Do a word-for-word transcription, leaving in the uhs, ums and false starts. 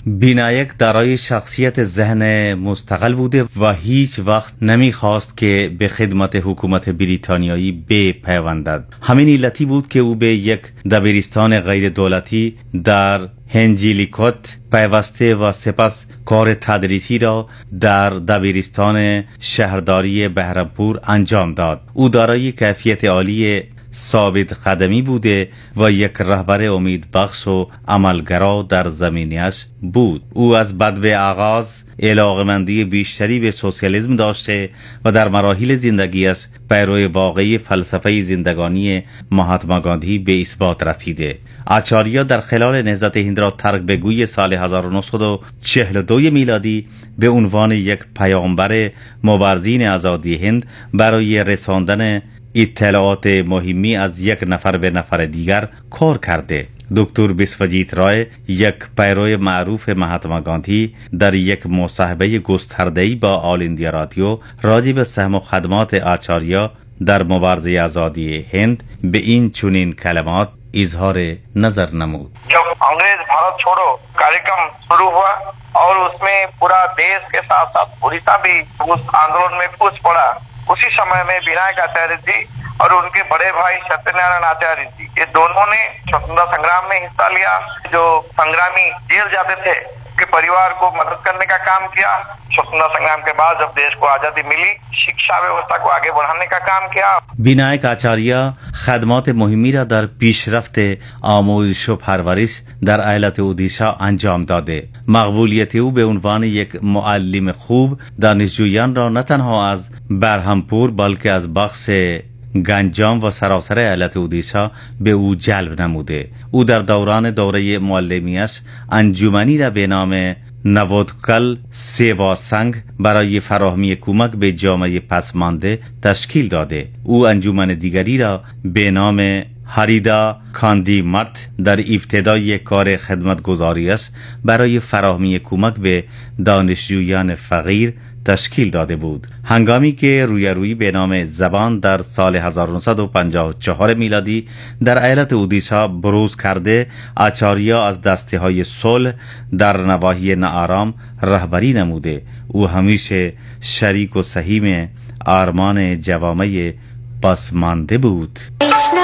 بینایک دارای شخصیت ذهن مستقل بوده و هیچ وقت نمیخواست که به خدمت حکومت بریتانیایی بپیوندد. همین علتی بود که او به یک دبیرستان غیر دولتی در هنجیلیکوت پیوسته و سپس کار تدریسی را در دبیرستان شهرداری بهرامپور انجام داد. او دارای کیفیت عالی ثابت قدمی بوده و یک رهبر امید بخش و عملگرا در زمینیش بود. او از بدو آغاز علاقمندی بیشتری به سوسیالیسم داشته و در مراحل زندگیش پیرو واقعی فلسفه زندگانی مهاتما گاندی به اثبات رسیده. آچاریا در خلال نهضت هند را ترک به گوی سال هزار و نهصد و چهل و دو میلادی به عنوان یک پیامبر مبارزین آزادی هند برای رساندن اطلاعات مهمی از یک نفر به نفر دیگر کار کرده. دکتر بسوجیت رای، یک پیرو معروف مهاتما گاندی، در یک مصاحبه گسترده‌ای با آل ایندیا رادیو راجع به سهم و خدمات آچاریا در مبارزه آزادی هند به این چنین کلمات اظهار نظر نمود. जब अंग्रेज भारत छोड़ो कार्यक्रम शुरू हुआ और उसमें पूरा देश के साथ साथ उड़ीसा भी उस आंदोलन में कूच पड़ा, उसी समय में विनायक आचार्य जी और उनके बड़े भाई सत्यनारायण आचार्य जी, ये दोनों ने स्वतंत्रता संग्राम में हिस्सा लिया। जो संग्रामी जेल जाते थे के परिवार को मदद करने का काम किया। स्वतंत्रता संग्राम के बाद जब देश को आजादी मिली, शिक्षा व्यवस्था को आगे बढ़ाने का काम किया। بینایک آچاریا خدمات مهمی را در پیشرفت آموزش و پرورش در ایالت اودیشا انجام داده. مقبولیت او به عنوان یک معلم خوب دانشجویان را نه تنها از برهمپور بلکه از بخش گنجام و سراسر ایالت اودیشا به او جلب نموده. او در دوران دوره معلمیش انجمنی را به نام نوودکل سیوا سنگ برای فراهمی کمک به جامعه پسمانده تشکیل داده. او انجمن دیگری را به نام هریدا کاندی مت در ابتدای کار خدمتگزاریش برای فراهمی کمک به دانشجویان فقیر تشکیل داده بود. هنگامی که رویارویی به نام زبان در سال هزار و نهصد و پنجاه و چهار میلادی در ایالت اودیشا بروز کرده، آچاریا از دسته های صلح در نواحی ناآرام رهبری نموده. او همیشه شریک و سهیم آرمان جوامع پسمانده بود.